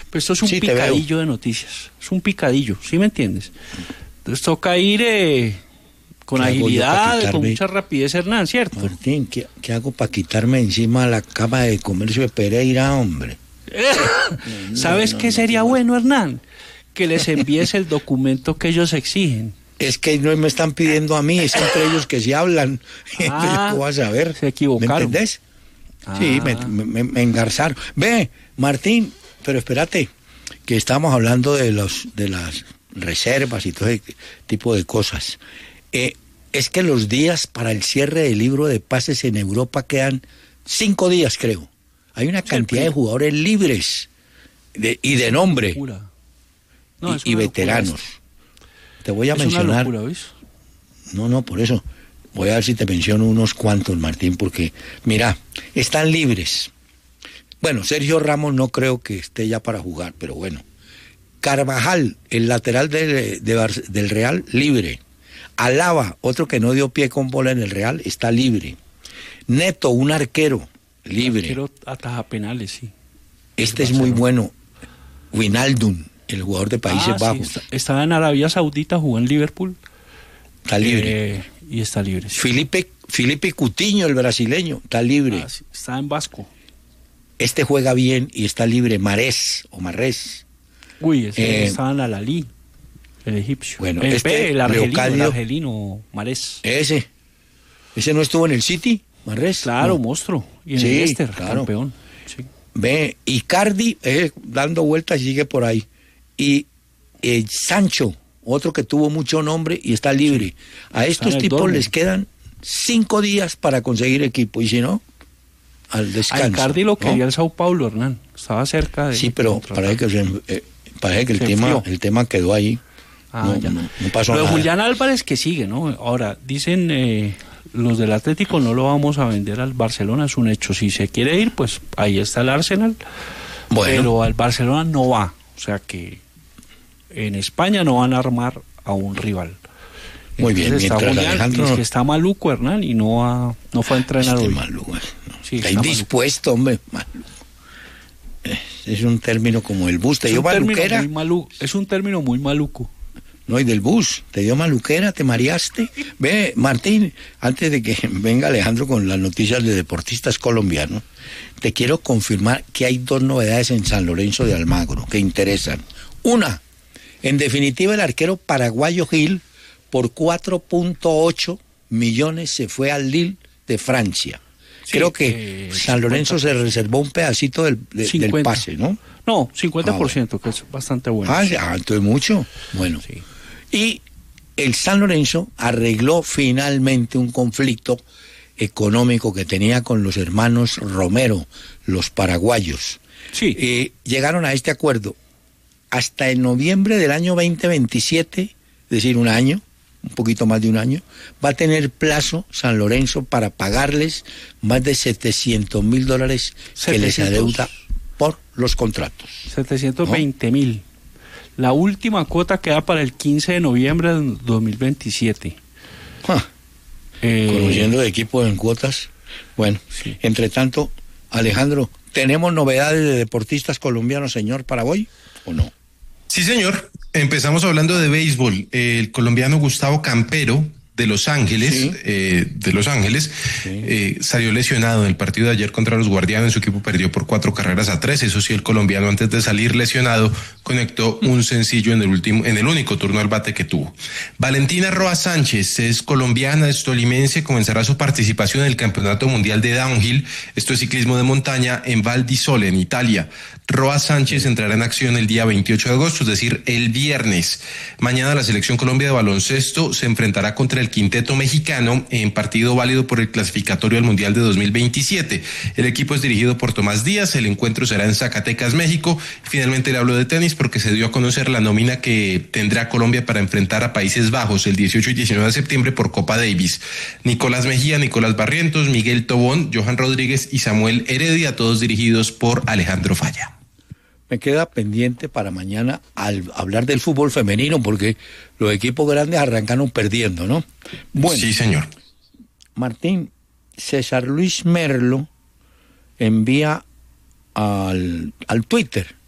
Pues esto es un picadillo de noticias. Es un picadillo, ¿sí me entiendes? Entonces toca ir con agilidad, con mucha rapidez, Hernán, ¿cierto? Martín, ¿qué hago para quitarme encima la Cámara de Comercio de Pereira, hombre? ¿Sabes qué sería bueno, Hernán? Que les envíes el documento que ellos exigen. Es que no me están pidiendo a mí, es entre ellos que se hablan. ¿Cómo vas a ver? Se equivocaron. ¿Me entendés? Sí, me engarzaron. Ve, Martín, pero espérate, que estamos hablando de las reservas y todo ese tipo de cosas. Es que los días para el cierre del libro de pases en Europa quedan 5 días, creo. Hay una cantidad de jugadores libres y de nombre y veteranos. Te voy a mencionar. Una locura, ¿ves? No, por eso. Voy a ver si te menciono unos cuantos, Martín, porque, mira, están libres. Bueno, Sergio Ramos no creo que esté ya para jugar, pero bueno. Carvajal, el lateral del Real, libre. Alaba, otro que no dio pie con bola en el Real, está libre. Neto, un arquero, libre. El arquero ataja penales, sí. Este es muy bueno. Wijnaldum, el jugador de Países Bajos. Sí, estaba en Arabia Saudita, jugó en Liverpool. Está libre. Y está libre. Sí. Felipe Coutinho, el brasileño, está libre. Sí, está en Vasco. Este juega bien y está libre. Marés. Uy, ese estaba en Al-Ahly, el egipcio. Bueno, el argelino Marés. Ese no estuvo en el City, Marés. Claro, no. monstruo. Y en el Leicester, campeón. Sí. Ve, Icardi, dando vueltas y sigue por ahí. Y Sancho, otro que tuvo mucho nombre y está libre. Sí. A estos tipos les quedan 5 días para conseguir equipo, y si no, al descanso. A Icardi lo quería el Sao Paulo, Hernán. Estaba cerca de... Sí, pero parece que el tema quedó ahí. No pasó nada. Pero Julián Álvarez que sigue, ¿no? Ahora, dicen los del Atlético, no lo vamos a vender al Barcelona, es un hecho. Si se quiere ir, pues ahí está el Arsenal. Bueno. Pero al Barcelona no va. O sea que en España no van a armar a un rival. Muy bien, mientras Julián, Alejandro... Es que está maluco, Hernán, y no fue a entrenar hoy. Maluco, sí, está indispuesto, hombre. Es un término como el bus. ¿Te dio maluquera? Es un término muy maluco. No, y del bus. ¿Te dio maluquera? ¿Te mareaste? Ve, Martín, antes de que venga Alejandro con las noticias de deportistas colombianos, te quiero confirmar que hay 2 novedades en San Lorenzo de Almagro que interesan. Una, en definitiva, el arquero paraguayo Gil, por 4.8 millones se fue al Lille de Francia. Sí, creo que San Lorenzo 50%. Se reservó un pedacito del pase, ¿no? No, 50%, que es bastante bueno. Entonces mucho. Bueno. Sí. Y el San Lorenzo arregló finalmente un conflicto económico que tenía con los hermanos Romero, los paraguayos. Sí. Llegaron a este acuerdo. Hasta en noviembre del año 2027, es decir, un año, un poquito más de un año, va a tener plazo San Lorenzo para pagarles más de $700,000 que les adeuda por los contratos. 720,000. ¿No? La última cuota queda para el 15 de noviembre de 2027. Conociendo de equipo en cuotas. Bueno, sí. Entre tanto, Alejandro, ¿tenemos novedades de deportistas colombianos, señor, para hoy o no? Sí, señor. Empezamos hablando de béisbol. El colombiano Gustavo Campero, de Los Ángeles, salió lesionado en el partido de ayer contra los Guardianes. Su equipo perdió por 4-3. Eso sí, el colombiano, antes de salir lesionado, conectó un sencillo en el único turno al bate que tuvo. Valentina Roa Sánchez es colombiana, es tolimense, comenzará su participación en el Campeonato Mundial de Downhill, esto es ciclismo de montaña, en Val di Sole, en Italia. Roa Sánchez entrará en acción el día 28 de agosto, es decir, el viernes. Mañana la Selección Colombia de baloncesto se enfrentará contra el quinteto mexicano en partido válido por el clasificatorio al Mundial de 2027. El equipo es dirigido por Tomás Díaz, el encuentro será en Zacatecas, México. Finalmente le hablo de tenis porque se dio a conocer la nómina que tendrá Colombia para enfrentar a Países Bajos el 18 y 19 de septiembre por Copa Davis. Nicolás Mejía, Nicolás Barrientos, Miguel Tobón, Johan Rodríguez y Samuel Heredia, todos dirigidos por Alejandro Falla. Me queda pendiente para mañana al hablar del fútbol femenino, porque los equipos grandes arrancaron perdiendo, ¿no? Bueno, sí, señor. Martín, César Luis Merlo envía al Twitter